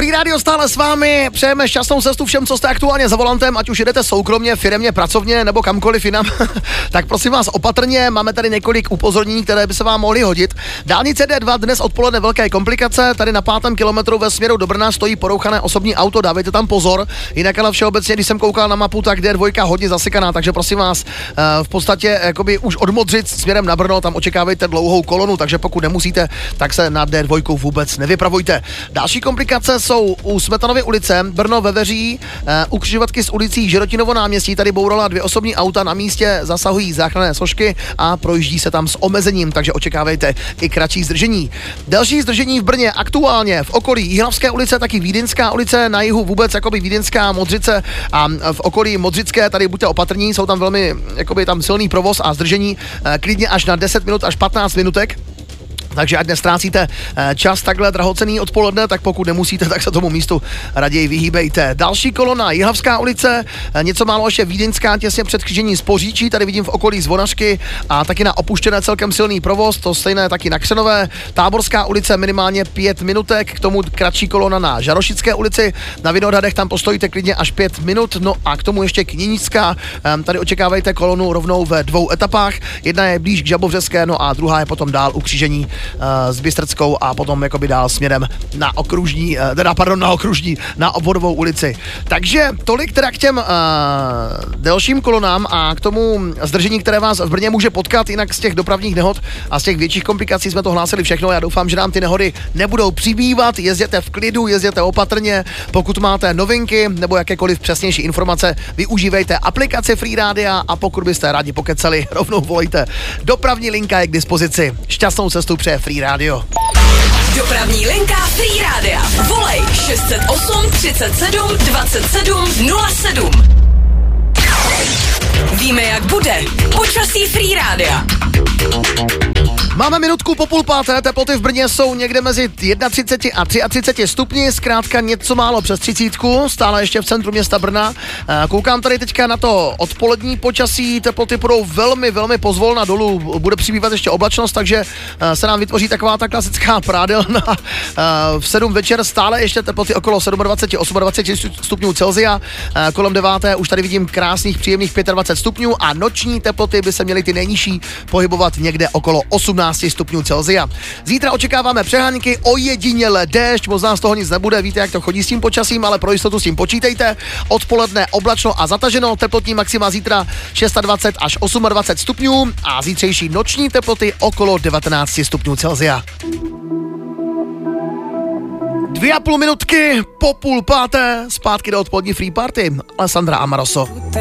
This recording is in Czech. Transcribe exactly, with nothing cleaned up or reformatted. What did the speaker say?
Free Radio stále s vámi, přejeme šťastnou cestu všem, co jste aktuálně za volantem, ať už jedete soukromně, firemně, pracovně nebo kamkoliv jinam. Tak prosím vás opatrně, máme tady několik upozornění, které by se vám mohly hodit. Dálnice D dva dnes odpoledne velké komplikace, tady na pátém kilometru ve směru do Brna stojí porouchané osobní auto, dávejte tam pozor. Jinak ale všeobecně, když jsem koukal na mapu, tak D dva hodně zasekaná, takže prosím vás, v podstatě jakoby už od Modřic směrem na Brno, tam očekávejte dlouhou kolonu, takže pokud nemusíte, tak se na D dva vůbec nevypravujte. Další komplikace jsou u Smetanovy ulice, Brno Veveří, u křižovatky s ulicí Žirotinovo náměstí, tady bourala dvě osobní auta, na místě zasahují záchranné složky a projíždí se tam s omezením, takže očekávejte i kratší zdržení. Další zdržení v Brně aktuálně v okolí Jihlavské ulice, taky Vídeňská ulice, na jihu vůbec jakoby Vídeňská, Modřice a v okolí Modřické, tady buďte opatrní, jsou tam velmi jakoby tam silný provoz a zdržení klidně až na deset minut až patnáct minutek. Takže ať nestrácíte čas takhle drahocený odpoledne, tak pokud nemusíte, tak se tomu místu raději vyhýbejte. Další kolona Jihlavská ulice, něco málo ještě Vídeňská, těsně před křížení z Poříčí, tady vidím v okolí Zvonařky a taky na opuštěné celkem silný provoz, to stejné taky na Křenové. Táborská ulice minimálně pět minutek, k tomu kratší kolona na Žarošické ulici, na Vinohradech tam postojíte klidně až pět minut, no a k tomu ještě Kněnická, tady očekávejte kolonu rovnou ve dvou etapách, jedna je blíž k Žabovřeské, no a druhá je potom dál u křížení s Bystrckou a potom jakoby dál směrem na okružní, teda pardon, na okružní, na obvodovou ulici. Takže tolik teda k těm uh, delším kolonám a k tomu zdržení, které vás v Brně může potkat, jinak z těch dopravních nehod a z těch větších komplikací jsme to hlásili všechno. Já doufám, že nám ty nehody nebudou přibývat, jezděte v klidu, jezděte opatrně, pokud máte novinky nebo jakékoliv přesnější informace, využívejte aplikaci Free Rádia a pokud byste rádi pokecali, rovnou volejte. Dopravní linka je k dispozici. Šťastnou cestu přeje Free Radio. Dopravní linka Free Rádia. Volej šest set osm třicet sedm dvacet sedm nula sedm. Víme, jak bude. Počasí Free Rádia. Máme minutku po půl páté, teploty v Brně jsou někde mezi třicet jedna a třicet tři stupni, zkrátka něco málo přes třicítku, stále ještě v centru města Brna. Koukám tady teďka na to odpolední počasí, teploty půjdou velmi, velmi pozvolna dolů, bude přibývat ještě oblačnost, takže se nám vytvoří taková ta klasická prádelna. V sedm večer stále ještě teploty okolo dvacet sedm, dvacet osm stupňů Celsia, kolem deváté už tady vidím krásných, příjemných dvacet pět stupňů a noční teploty by se měly ty nejnižší pohybovat někde okolo osmnáct stupňů Celsia. Zítra očekáváme přehánky, ojediněle déšť, možná z toho nic nebude, víte, jak to chodí s tím počasím, ale pro jistotu s tím počítejte. Odpoledne oblačno a zataženo, teplotní maxima zítra dvacet šest až dvacet osm stupňů a zítřejší noční teploty okolo devatenáct stupňů Celsia. Dvě a půl minutky po půl páté, zpátky do odpolední Free Party. Alessandra Amaroso.